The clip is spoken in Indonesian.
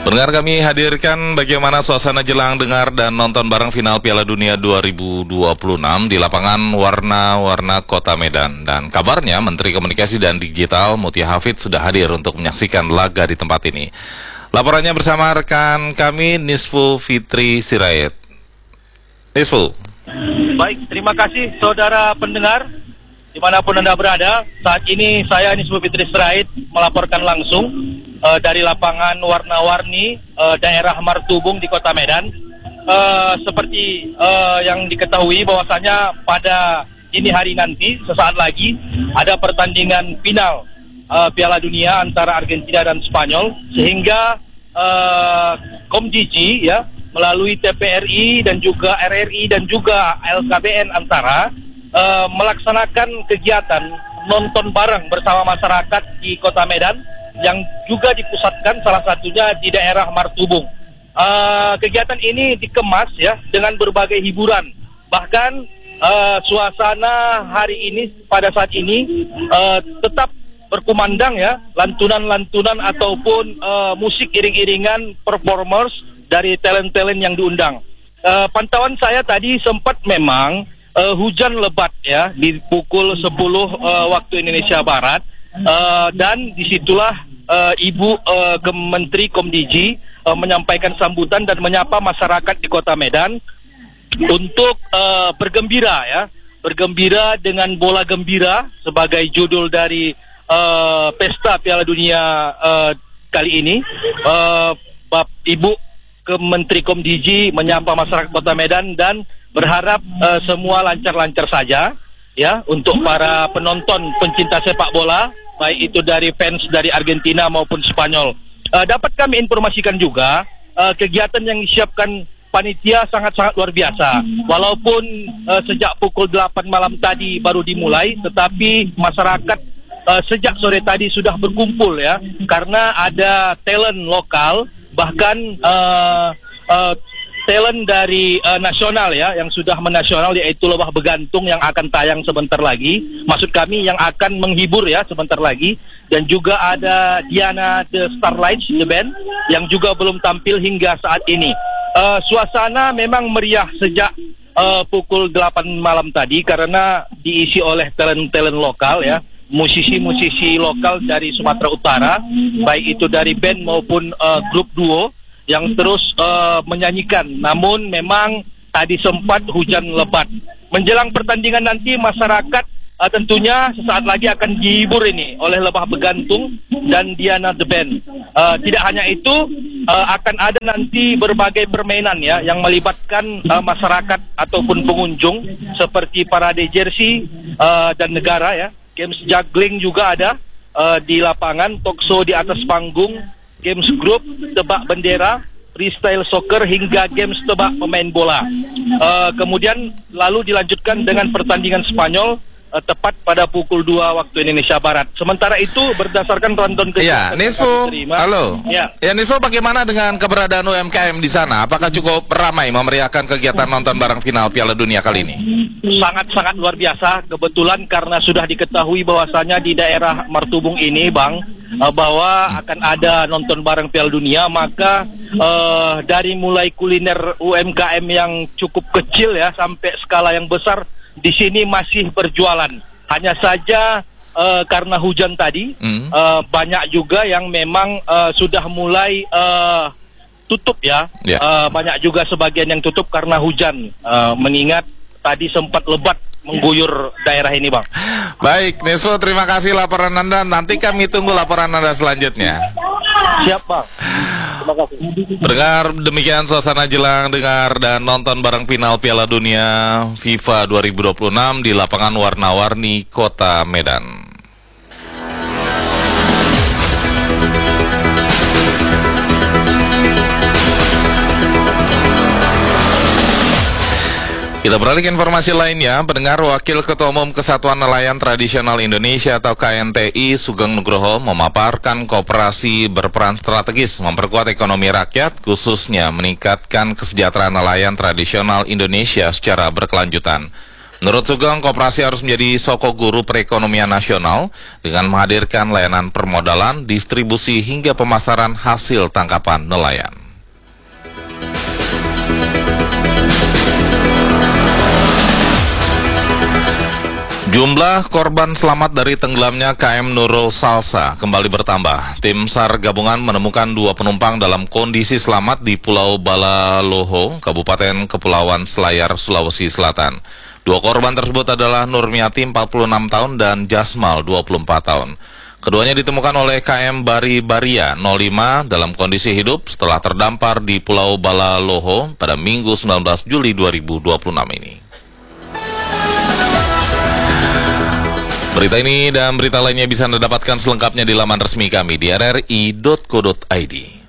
Pendengar, kami hadirkan bagaimana suasana jelang dengar dan nonton bareng final Piala Dunia 2026 di lapangan warna-warna Kota Medan. Dan kabarnya Menteri Komunikasi dan Digital Mutia Hafid sudah hadir untuk menyaksikan laga di tempat ini. Laporannya bersama rekan kami Nisfu Fitri Sirait. Nisfu. Baik, terima kasih saudara pendengar dimanapun Anda berada. Saat ini saya Nisfu Fitri Sirait melaporkan langsung dari lapangan warna-warni daerah Martubung di Kota Medan. Seperti yang diketahui bahwasanya pada dini hari nanti sesaat lagi ada pertandingan final Piala Dunia antara Argentina dan Spanyol, sehingga Komdiji ya melalui TPRI dan juga RRI dan juga LKBN antara melaksanakan kegiatan nonton bareng bersama masyarakat di Kota Medan yang juga dipusatkan salah satunya di daerah Martubung. Kegiatan ini dikemas ya dengan berbagai hiburan. Bahkan suasana hari ini pada saat ini tetap berkumandang ya lantunan-lantunan ataupun musik iring-iringan performers dari talent-talent yang diundang. Pantauan saya tadi sempat memang hujan lebat ya di pukul 10 waktu Indonesia Barat. Dan disitulah Ibu Menteri Komdiji menyampaikan sambutan dan menyapa masyarakat di Kota Medan untuk bergembira ya, bergembira dengan bola gembira sebagai judul dari pesta Piala Dunia kali ini. Ibu Menteri Komdiji menyapa masyarakat Kota Medan dan berharap semua lancar-lancar saja ya untuk para penonton pencinta sepak bola, baik itu dari fans dari Argentina maupun Spanyol. Dapat kami informasikan juga kegiatan yang disiapkan panitia sangat-sangat luar biasa. Walaupun sejak pukul 8 malam tadi baru dimulai, tetapi masyarakat sejak sore tadi sudah berkumpul ya, karena ada talent lokal, bahkan talent dari nasional ya, yang sudah menasional, yaitu Lebah Begantung yang akan tayang sebentar lagi. Maksud kami yang akan menghibur ya sebentar lagi. Dan juga ada Diana The Starlights, The Band, yang juga belum tampil hingga saat ini. Suasana memang meriah sejak pukul 8 malam tadi karena diisi oleh talent-talent lokal ya. Musisi-musisi lokal dari Sumatera Utara, baik itu dari band maupun grup duo yang terus menyanyikan. Namun memang tadi sempat hujan lebat. Menjelang pertandingan nanti masyarakat tentunya sesaat lagi akan dihibur ini oleh Lebah Begantung dan Diana The Band. Tidak hanya itu, akan ada nanti berbagai permainan ya yang melibatkan masyarakat ataupun pengunjung seperti parade jersey dan negara ya. Games juggling juga ada di lapangan, talkshow di atas panggung, games group, tebak bendera, freestyle soccer hingga games tebak pemain bola. Kemudian lalu dilanjutkan dengan pertandingan Spanyol tepat pada pukul 2 waktu Indonesia Barat. Sementara itu berdasarkan random ya, Nisfu, halo. Ya, Nisfu, bagaimana dengan keberadaan UMKM di sana? Apakah cukup ramai memeriahkan kegiatan nonton bareng final Piala Dunia kali ini? Sangat-sangat luar biasa. Kebetulan karena sudah diketahui bahwasanya di daerah Martubung ini, Bang, bahwa akan ada nonton bareng Piala Dunia, maka dari mulai kuliner UMKM yang cukup kecil ya sampai skala yang besar di sini masih berjualan. Hanya saja karena hujan tadi banyak juga yang memang sudah mulai tutup ya. Banyak juga sebagian yang tutup karena hujan, mengingat tadi sempat lebat mengguyur daerah ini, Bang. Baik, Nisfu, terima kasih laporan Anda. Nanti kami tunggu laporan Anda selanjutnya. Siap, Bang. Terima kasih. Dengar, demikian suasana jelang dengar dan nonton bareng final Piala Dunia FIFA 2026 di lapangan warna-warni Kota Medan. Kita beralih ke informasi lainnya. Pendengar, Wakil Ketua Umum Kesatuan Nelayan Tradisional Indonesia atau KNTI Sugeng Nugroho memaparkan koperasi berperan strategis memperkuat ekonomi rakyat, khususnya meningkatkan kesejahteraan nelayan tradisional Indonesia secara berkelanjutan. Menurut Sugeng, koperasi harus menjadi soko guru perekonomian nasional dengan menghadirkan layanan permodalan, distribusi hingga pemasaran hasil tangkapan nelayan. Jumlah korban selamat dari tenggelamnya KM Nurul Salsa kembali bertambah. Tim SAR gabungan menemukan 2 penumpang dalam kondisi selamat di Pulau Balaloho, Kabupaten Kepulauan Selayar, Sulawesi Selatan. 2 korban tersebut adalah Nurmiati 46 tahun dan Jasmal 24 tahun. Keduanya ditemukan oleh KM Bari Baria 05 dalam kondisi hidup setelah terdampar di Pulau Balaloho pada Minggu 19 Juli 2026 ini. Berita ini dan berita lainnya bisa Anda dapatkan selengkapnya di laman resmi kami di rri.co.id.